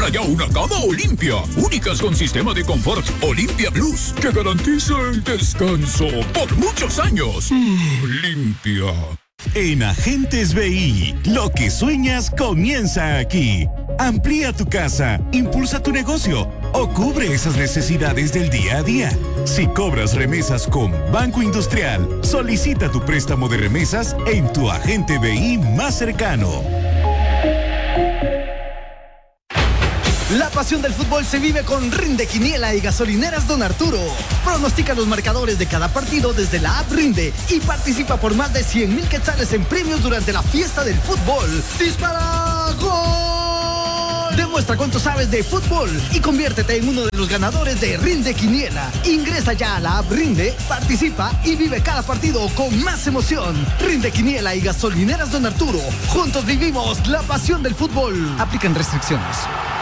ya una cama Olimpia, únicas con sistema de confort Olimpia Plus, que garantiza el descanso por muchos años. Limpia. En Agentes BI, lo que sueñas comienza aquí. Amplía tu casa, impulsa tu negocio o cubre esas necesidades del día a día. Si cobras remesas con Banco Industrial, solicita tu préstamo de remesas en tu agente BI más cercano. La pasión del fútbol se vive con Rinde Quiniela y Gasolineras Don Arturo. Pronostica los marcadores de cada partido desde la app Rinde y participa por más de 100,000 quetzales en premios durante la fiesta del fútbol. ¡Dispara! ¡Gol! Demuestra cuánto sabes de fútbol y conviértete en uno de los ganadores de Rinde Quiniela. Ingresa ya a la app Rinde, participa y vive cada partido con más emoción. Rinde Quiniela y Gasolineras Don Arturo. Juntos vivimos la pasión del fútbol. Aplican restricciones.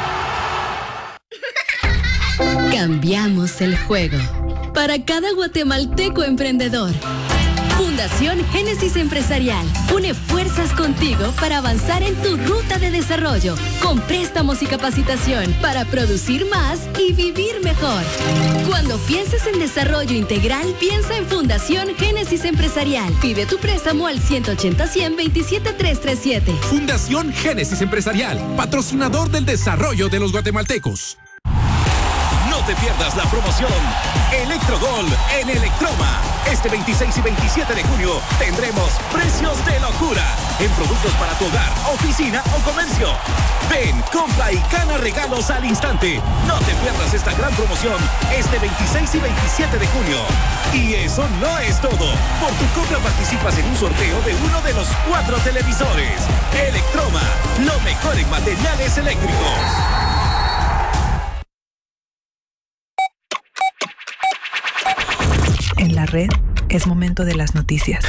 Cambiamos el juego para cada guatemalteco emprendedor. Fundación Génesis Empresarial une fuerzas contigo para avanzar en tu ruta de desarrollo, con préstamos y capacitación para producir más y vivir mejor. Cuando pienses en desarrollo integral, piensa en Fundación Génesis Empresarial. Pide tu préstamo al 180-100-27337. Fundación Génesis Empresarial, patrocinador del desarrollo de los guatemaltecos. No te pierdas la promoción Electrogol en Electroma. Este 26 y 27 de junio tendremos precios de locura en productos para tu hogar, oficina o comercio. Ven, compra y gana regalos al instante. No te pierdas esta gran promoción este 26 y 27 de junio. Y eso no es todo. Por tu compra participas en un sorteo de uno de los 4 televisores. Electroma, lo mejor en materiales eléctricos. En la red es momento de las noticias.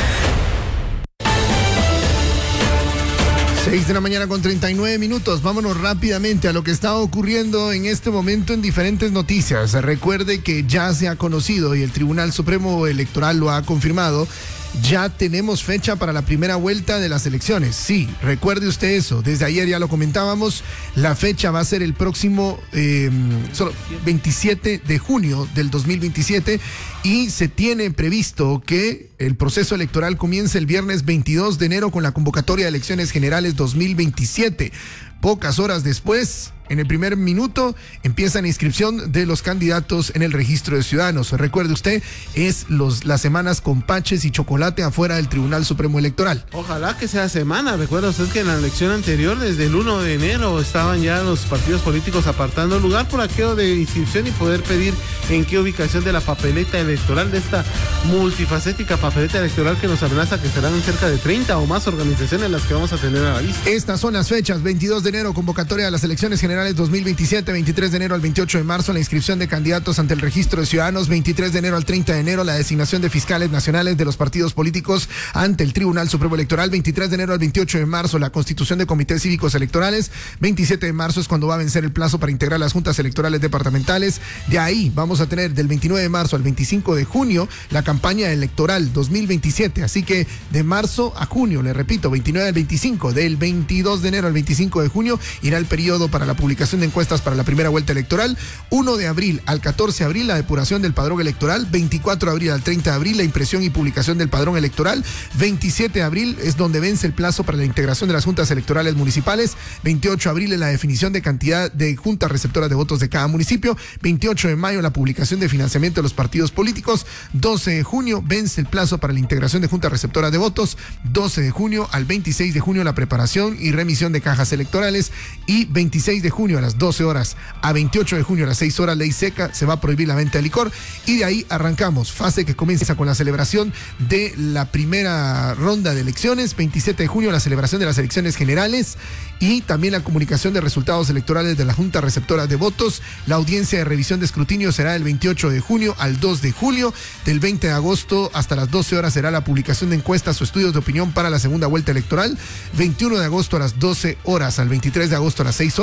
6 de la mañana con 39 minutos. Vámonos rápidamente a lo que está ocurriendo en este momento en diferentes noticias. Recuerde que ya se ha conocido y el Tribunal Supremo Electoral lo ha confirmado. Ya tenemos fecha para la primera vuelta de las elecciones. Sí, recuerde usted eso. Desde ayer ya lo comentábamos. La fecha va a ser el próximo 27 de junio del 2027 y se tiene previsto que el proceso electoral comience el viernes 22 de enero con la convocatoria de elecciones generales 2027. Pocas horas después, en el primer minuto, empieza la inscripción de los candidatos en el registro de ciudadanos. Recuerde usted, es las semanas con paches y chocolate afuera del Tribunal Supremo Electoral. Ojalá que sea semana. Recuerda usted que en la elección anterior, desde el 1 de enero, estaban ya los partidos políticos apartando lugar por aquello de inscripción y poder pedir en qué ubicación de la papeleta electoral, de esta multifacética papeleta electoral que nos amenaza que serán cerca de 30 o más organizaciones las que vamos a tener a la lista. Estas son las fechas: 22 de enero, convocatoria de las elecciones generales 2027, 23 de enero al 28 de marzo, la inscripción de candidatos ante el registro de ciudadanos, 23 de enero al 30 de enero, la designación de fiscales nacionales de los partidos políticos ante el Tribunal Supremo Electoral, 23 de enero al 28 de marzo, la constitución de comités cívicos electorales, 27 de marzo es cuando va a vencer el plazo para integrar las juntas electorales departamentales. De ahí vamos a tener del 29 de marzo al 25 de junio la campaña electoral 2027, así que de marzo a junio, le repito, 29 al 25, del 22 de enero al 25 de junio irá el periodo para la publicación de encuestas para la primera vuelta electoral, 1 de abril al 14 de abril la depuración del padrón electoral, 24 de abril al 30 de abril la impresión y publicación del padrón electoral, 27 de abril es donde vence el plazo para la integración de las juntas electorales municipales, 28 de abril es la definición de cantidad de juntas receptoras de votos de cada municipio, 28 de mayo la publicación de financiamiento de los partidos políticos, 12 de junio vence el plazo para la integración de juntas receptoras de votos, 12 de junio al 26 de junio la preparación y remisión de cajas electorales y 26 de junio a las 12 horas a 28 de junio a las 6 horas ley seca, se va a prohibir la venta de licor y de ahí arrancamos, fase que comienza con la celebración de la primera ronda de elecciones, 27 de junio la celebración de las elecciones generales y también la comunicación de resultados electorales de la Junta Receptora de Votos. La audiencia de revisión de escrutinio será del 28 de junio al 2 de julio, del 20 de agosto hasta las 12 horas será la publicación de encuestas o estudios de opinión para la segunda vuelta electoral, 21 de agosto a las 12 horas al 23 de agosto a las 6 horas el ley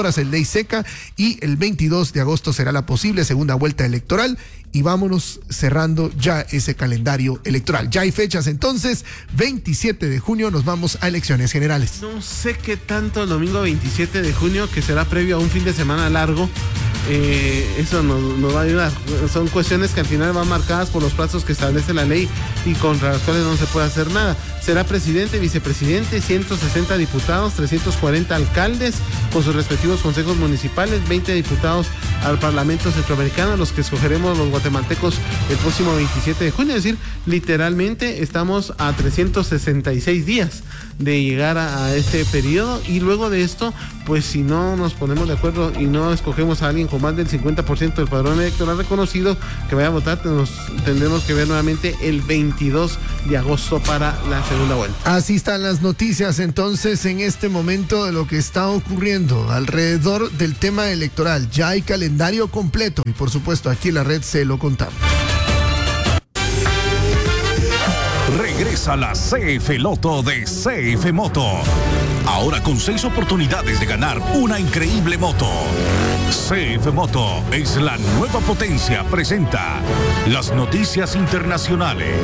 ley seca, y el 22 de agosto será la posible segunda vuelta electoral, y vámonos cerrando ya ese calendario electoral. Ya hay fechas entonces, 27 de junio nos vamos a elecciones generales. No sé qué tanto el domingo 27 de junio, que será previo a un fin de semana largo, eso nos va a ayudar. Son cuestiones que al final van marcadas por los plazos que establece la ley y contra las cuales no se puede hacer nada. Será presidente, vicepresidente, 160 diputados, 340 alcaldes con sus respectivos consejos municipales, 20 diputados al Parlamento Centroamericano, los que escogeremos los guatemaltecos el próximo 27 de junio. Es decir, literalmente estamos a 366 días de llegar a este periodo, y luego de esto, pues si no nos ponemos de acuerdo y no escogemos a alguien con más del 50% del padrón electoral reconocido que vaya a votar, tendremos que ver nuevamente el 22 de agosto para la segunda vuelta. Así están las noticias entonces en este momento de lo que está ocurriendo alrededor del tema electoral. Ya hay calendario completo y por supuesto aquí en la red se lo contamos. Regresa la CF Loto de CF Moto. Ahora con 6 oportunidades de ganar una increíble moto. CF Moto es la nueva potencia. Presenta las noticias internacionales.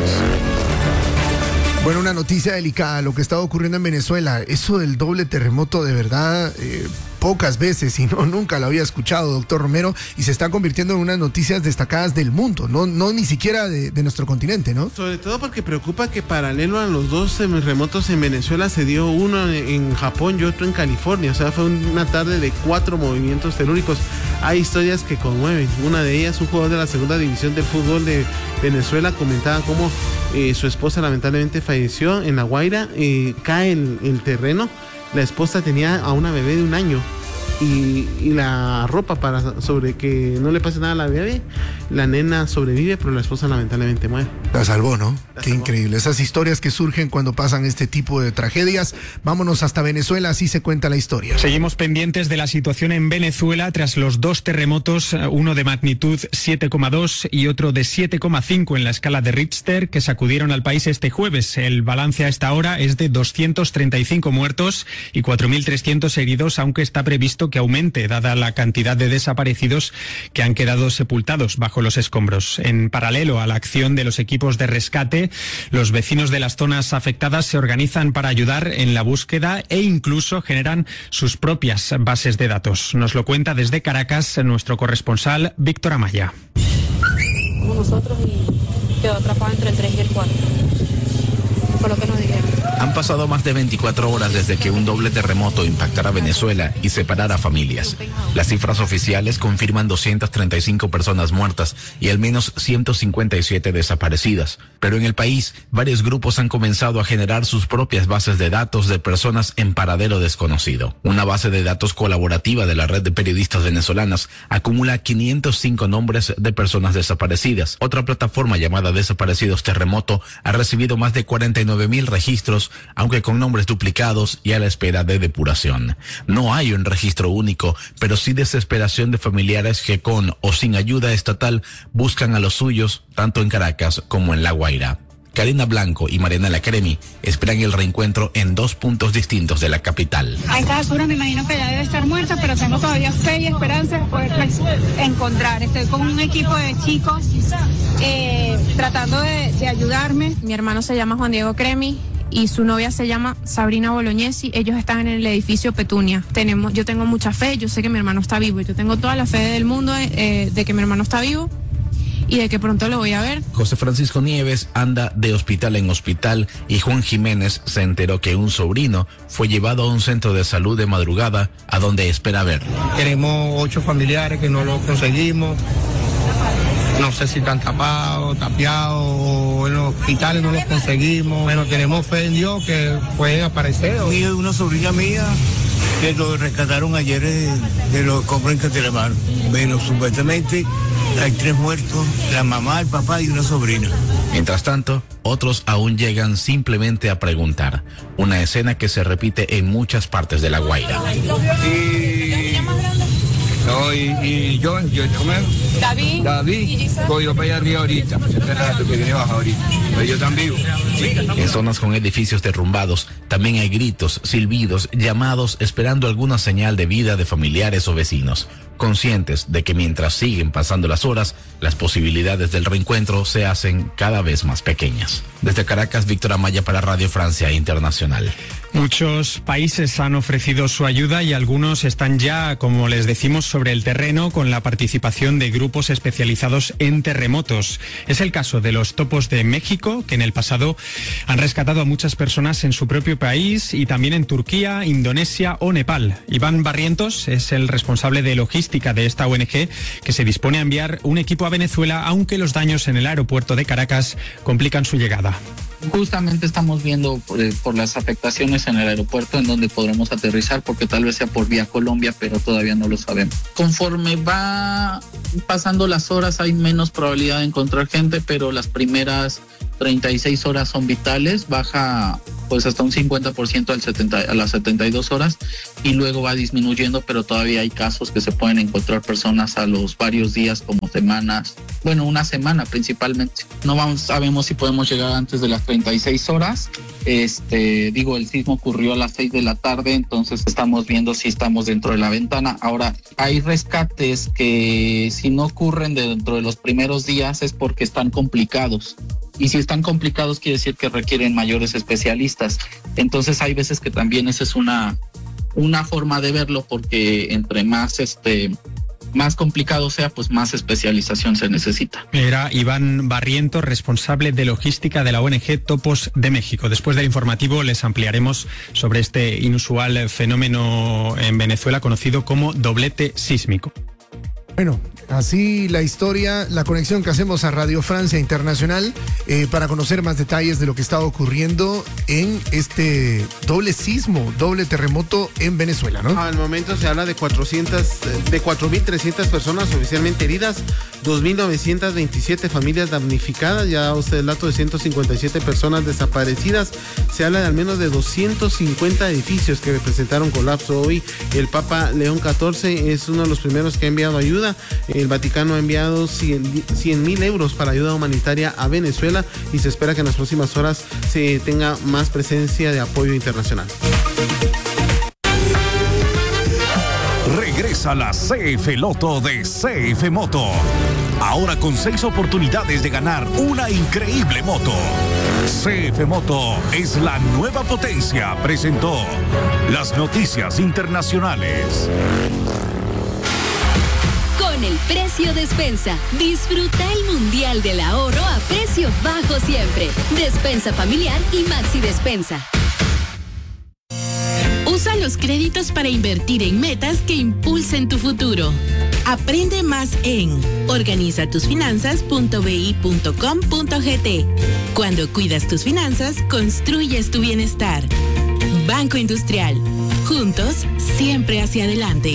Bueno, una noticia delicada, lo que está ocurriendo en Venezuela. Eso del doble terremoto, de verdad, pocas veces, y no, nunca lo había escuchado, doctor Romero, y se está convirtiendo en unas noticias destacadas del mundo, no ni siquiera de nuestro continente, ¿no? Sobre todo porque preocupa que paralelo a los dos terremotos en Venezuela se dio uno en Japón y otro en California. O sea, fue una tarde de 4 movimientos telúricos. Hay historias que conmueven. Una de ellas, un jugador de la segunda división del fútbol de Venezuela comentaba cómo su esposa lamentablemente falleció en La Guaira, cae el terreno. La esposa tenía a una bebé de 1 año y la ropa sobre que no le pase nada a la bebé. La nena sobrevive, pero la esposa lamentablemente muere. La salvó, ¿no? Qué increíble. Esas historias que surgen cuando pasan este tipo de tragedias. Vámonos hasta Venezuela, así se cuenta la historia. Seguimos pendientes de la situación en Venezuela tras los 2 terremotos, uno de magnitud 7,2 y otro de 7,5 en la escala de Richter, que sacudieron al país este jueves. El balance a esta hora es de 235 muertos y 4.300 heridos, aunque está previsto que aumente, dada la cantidad de desaparecidos que han quedado sepultados bajo los escombros. En paralelo a la acción de los equipos de rescate, los vecinos de las zonas afectadas se organizan para ayudar en la búsqueda e incluso generan sus propias bases de datos. Nos lo cuenta desde Caracas nuestro corresponsal Víctor Amaya. Como nosotros, y quedó atrapado entre el 3 y el 4. Fue lo que nos dijeron. Han pasado más de 24 horas desde que un doble terremoto impactara Venezuela y separara familias. Las cifras oficiales confirman 235 personas muertas y al menos 157 desaparecidas. Pero en el país, varios grupos han comenzado a generar sus propias bases de datos de personas en paradero desconocido. Una base de datos colaborativa de la red de periodistas venezolanas acumula 505 nombres de personas desaparecidas. Otra plataforma llamada Desaparecidos Terremoto ha recibido más de 49.000 registros, aunque con nombres duplicados y a la espera de depuración. No hay un registro único, pero sí desesperación de familiares que con o sin ayuda estatal buscan a los suyos, tanto en Caracas como en La Guaira. Karina Blanco y Marianela Cremi esperan el reencuentro en 2 puntos distintos de la capital. A esta altura me imagino que ya debe estar muerta, pero tengo todavía fe y esperanza de poderla encontrar. Estoy con un equipo de chicos tratando de ayudarme. Mi hermano se llama Juan Diego Cremi y su novia se llama Sabrina Bolognesi. Ellos están en el edificio Petunia. Yo tengo mucha fe, yo sé que mi hermano está vivo. Yo tengo toda la fe del mundo de que mi hermano está vivo y de que pronto lo voy a ver. José Francisco Nieves anda de hospital en hospital y Juan Jiménez se enteró que un sobrino fue llevado a un centro de salud de madrugada a donde espera verlo. Tenemos 8 familiares que no lo conseguimos. No sé si están tapados, tapiados, o en los hospitales no los conseguimos. Bueno, tenemos fe en Dios que pueden aparecer. Una sobrina mía que lo rescataron ayer de los escombros en Catelamar. Bueno, supuestamente hay 3 muertos, la mamá, el papá y una sobrina. Mientras tanto, otros aún llegan simplemente a preguntar. Una escena que se repite en muchas partes de La Guaira. Y yo comer. David. Voy para allá arriba ahorita. Espérate que viene baja ahorita. Pero yo también vivo. En zonas con edificios derrumbados también hay gritos, silbidos, llamados esperando alguna señal de vida de familiares o vecinos, conscientes de que mientras siguen pasando las horas, las posibilidades del reencuentro se hacen cada vez más pequeñas. Desde Caracas, Víctor Amaya para Radio Francia Internacional. Muchos países han ofrecido su ayuda y algunos están ya, como les decimos, sobre el terreno con la participación de grupos especializados en terremotos. Es el caso de los Topos de México, que en el pasado han rescatado a muchas personas en su propio país y también en Turquía, Indonesia o Nepal. Iván Barrientos es el responsable de logística de esta ONG, que se dispone a enviar un equipo a Venezuela, aunque los daños en el aeropuerto de Caracas complican su llegada. Justamente estamos viendo por las afectaciones en el aeropuerto en donde podremos aterrizar, porque tal vez sea por vía Colombia, pero todavía no lo sabemos. Conforme va pasando las horas hay menos probabilidad de encontrar gente, pero las primeras 36 horas son vitales, baja pues hasta un 50% a las 72 horas y luego va disminuyendo, pero todavía hay casos que se pueden encontrar personas a los varios días, como semanas, bueno, una semana principalmente. No sabemos si podemos llegar antes de las 36 horas. El sismo ocurrió a las 6 de la tarde, entonces estamos viendo si estamos dentro de la ventana. Ahora, hay rescates que si no ocurren dentro de los primeros días es porque están complicados. Y si están complicados quiere decir que requieren mayores especialistas. Entonces hay veces que también esa es una forma de verlo, porque entre más complicado sea, pues más especialización se necesita. Era Iván Barrientos, responsable de logística de la ONG Topos de México. Después del informativo les ampliaremos sobre este inusual fenómeno en Venezuela conocido como doblete sísmico. Bueno, así la historia, la conexión que hacemos a Radio Francia Internacional para conocer más detalles de lo que está ocurriendo en este doble sismo, doble terremoto en Venezuela, ¿no? Al momento se habla de 4.300 personas oficialmente heridas, 2.927 familias damnificadas, ya usted el dato de 157 personas desaparecidas. Se habla de al menos de 250 edificios que presentaron colapso hoy. El Papa León XIV es uno de los primeros que ha enviado ayuda. El Vaticano ha enviado 100.000 euros para ayuda humanitaria a Venezuela y se espera que en las próximas horas se tenga más presencia de apoyo internacional. Regresa la CF Loto de CF Moto. Ahora con 6 oportunidades de ganar una increíble moto. CF Moto es la nueva potencia. Presentó las noticias internacionales. Con el precio Despensa, disfruta el Mundial del Ahorro a precio bajo siempre. Despensa familiar y Maxi Despensa. Usa los créditos para invertir en metas que impulsen tu futuro. Aprende más en organizatusfinanzas.bi.com.gt. Cuando cuidas tus finanzas, construyes tu bienestar. Banco Industrial. Juntos, siempre hacia adelante.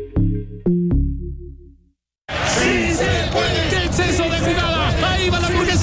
¡Sí se puede! ¡Qué exceso de jugada! ¡Ahí va la hamburguesa!